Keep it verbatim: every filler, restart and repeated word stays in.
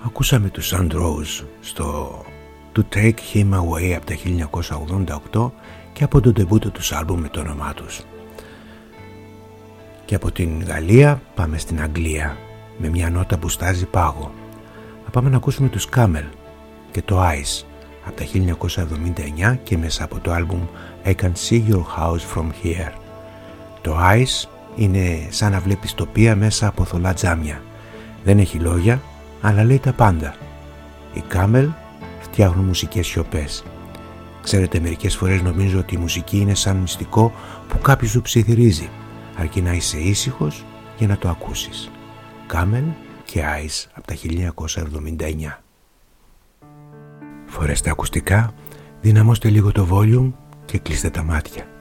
Ακούσαμε τους And Rose στο To Take Him Away από τα χίλια εννιακόσια ογδόντα οκτώ και από το ντεμπούτο τους άλμπουμ με το όνομά τους. Και από την Γαλλία πάμε στην Αγγλία με μια νότα που στάζει πάγο. Θα πάμε να ακούσουμε τους Camel και το Ice από τα χίλια εννιακόσια εβδομήντα εννιά και μέσα από το άλμπουμ I Can See Your House From Here. Το Ice είναι σαν να βλέπεις τοπία μέσα από θολά τζάμια. Δεν έχει λόγια, αλλά λέει τα πάντα. Οι Camel φτιάχνουν μουσικές σιωπές. Ξέρετε, μερικές φορές νομίζω ότι η μουσική είναι σαν μυστικό που κάποιος σου ψιθυρίζει, αρκεί να είσαι ήσυχος για να το ακούσεις. Camel και Ice από τα χίλια εννιακόσια εβδομήντα εννιά. Φορέστε ακουστικά, δυναμώστε λίγο το volume και κλείστε τα μάτια.